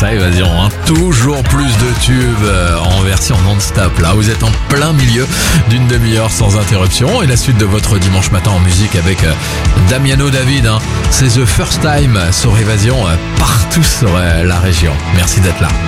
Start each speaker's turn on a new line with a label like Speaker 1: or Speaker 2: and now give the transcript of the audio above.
Speaker 1: ça, Évasion, hein. Toujours plus de tubes en version non-stop. Là, vous êtes en plein milieu d'une demi-heure sans interruption. Et la suite de votre dimanche matin en musique avec Damiano David, hein. C'est The First Time sur Évasion, partout sur la région. Merci d'être là.